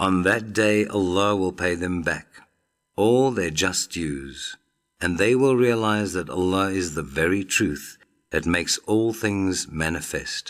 On that day Allah will pay them back all their just dues, and they will realize that Allah is the very truth that makes all things manifest.